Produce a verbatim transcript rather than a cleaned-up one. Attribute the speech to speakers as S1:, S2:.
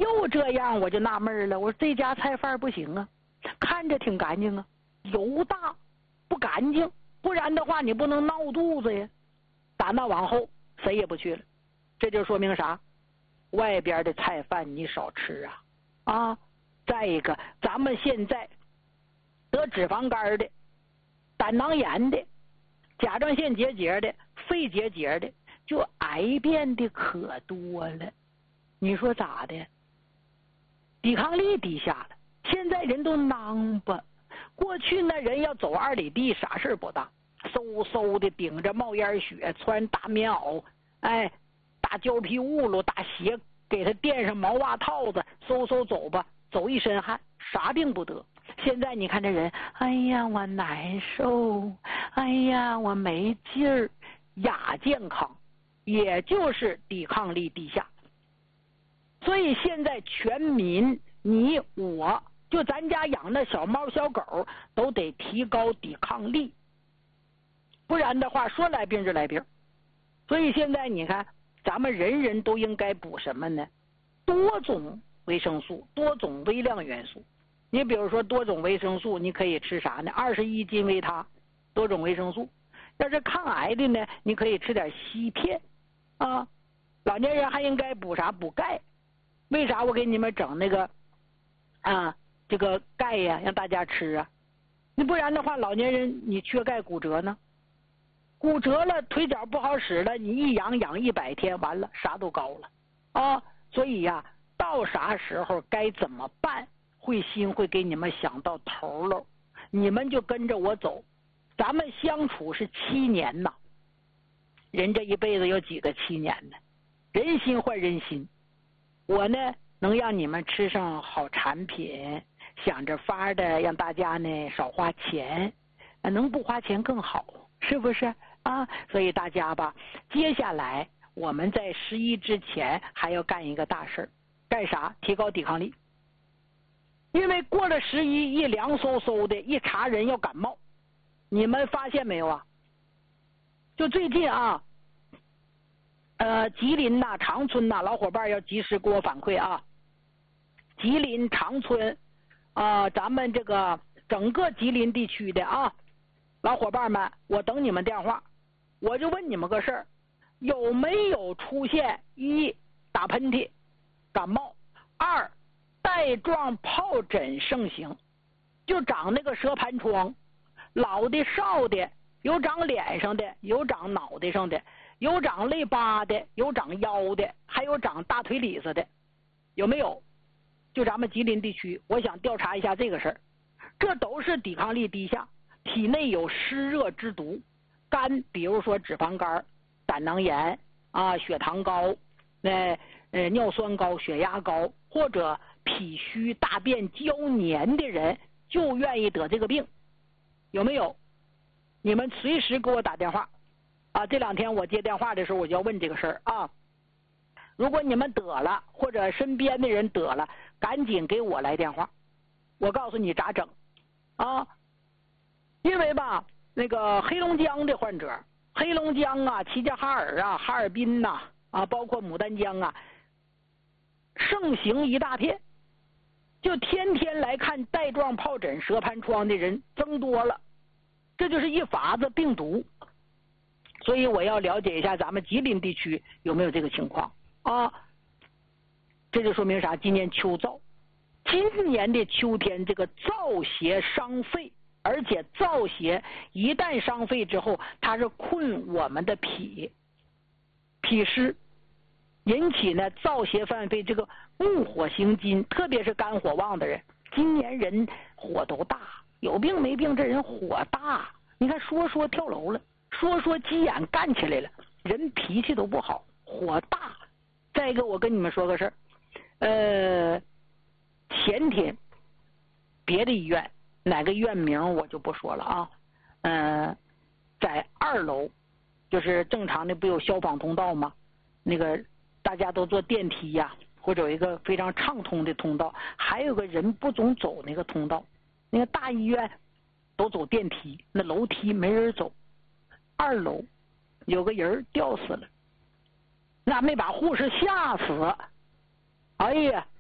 S1: 又这样，我就纳闷了，我说这家菜贩不行啊，看着挺干净啊，油大不干净，不然的话你不能闹肚子呀。打那往后谁也不去了，这就说明啥？外边的菜饭你少吃啊啊！再一个，咱们现在得脂肪肝的、胆囊炎的、甲状腺结节的、肺结节的，就癌变的可多了。你说咋的？抵抗力低下了，现在人都囊巴。过去那人要走二里地，啥事不大，嗖嗖的顶着冒烟雪，穿大棉袄，哎，大胶皮袄袄，大鞋给他垫上毛袜套子，嗖嗖走吧，走一身汗，啥病不得。现在你看这人，哎呀我难受，哎呀我没劲儿，亚健康，也就是抵抗力低下。所以现在全民，你我就咱家养的小猫小狗都得提高抵抗力，不然的话说来病就来病。所以现在你看咱们人人都应该补什么呢？多种维生素，多种微量元素。你比如说多种维生素你可以吃啥呢？二十一金维他，多种维生素。要是抗癌的呢，你可以吃点硒片啊。老年人还应该补啥？补钙。为啥我给你们整那个啊这个钙呀，让大家吃啊？你不然的话老年人你缺钙骨折呢，骨折了腿脚不好使了，你一养养一百天，完了啥都高了啊。所以呀，到啥时候该怎么办，慧心会给你们想到头了，你们就跟着我走。咱们相处是七年呐，人这一辈子有几个七年呢？人心换人心。我呢能让你们吃上好产品，想着法的让大家呢少花钱，能不花钱更好，是不是啊？所以大家吧，接下来我们在十一之前还要干一个大事儿，干啥？提高抵抗力。因为过了十一，一凉飕飕的，一查人要感冒，你们发现没有啊？就最近啊。呃，吉林呐、长春呐，老伙伴要及时给我反馈啊。吉林、长春，啊、呃，咱们这个整个吉林地区的啊，老伙伴们，我等你们电话。我就问你们个事儿，有没有出现一打喷嚏、感冒，二带状疱疹盛行，就长那个蛇盘疮，老的少的，有长脸上的，有长脑袋上的。有长肋巴的，有长腰的，还有长大腿里子的，有没有？就咱们吉林地区，我想调查一下这个事儿。这都是抵抗力低下，体内有湿热之毒，肝比如说脂肪肝、胆囊炎啊、血糖高、呃呃尿酸高、血压高，或者脾虚大便胶黏的人，就愿意得这个病，有没有？你们随时给我打电话。啊，这两天我接电话的时候，我就要问这个事儿啊。如果你们得了，或者身边的人得了，赶紧给我来电话，我告诉你咋整啊。因为吧，那个黑龙江的患者，黑龙江啊、齐齐哈尔啊、哈尔滨呐 啊, 啊，包括牡丹江啊，盛行一大片，就天天来看带状疱疹、蛇盘疮的人增多了，这就是一法子病毒。所以我要了解一下咱们吉林地区有没有这个情况啊？这就说明啥？今年秋燥，今年的秋天这个燥邪伤肺，而且燥邪一旦伤肺之后，它是困我们的脾，脾湿，引起呢燥邪犯肺，这个木火行金，特别是肝火旺的人，今年人火都大，有病没病，这人火大，你看说说跳楼了。说说急眼干起来了，人脾气都不好，火大。再一个，我跟你们说个事儿，呃，前天别的医院，哪个医院名我就不说了啊，嗯、呃，在二楼，就是正常的不有消防通道吗？那个大家都坐电梯呀、啊，或者有一个非常畅通的通道，还有个人不总走那个通道，那个大医院都走电梯，那楼梯没人走。二楼有个人吊死了，那没把护士吓死。哎呀，